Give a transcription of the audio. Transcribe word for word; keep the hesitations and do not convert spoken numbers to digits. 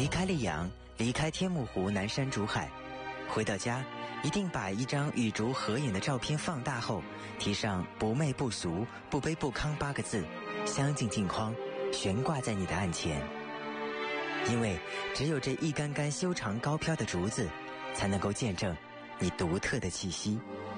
离开溧阳，离开天目湖南山竹海，回到家一定把一张与竹合影的照片放大后，题上不媚不俗不卑不亢八个字，镶进镜框，悬挂在你的案前。因为只有这一杆杆修长高飘的竹子，才能够见证你独特的气息。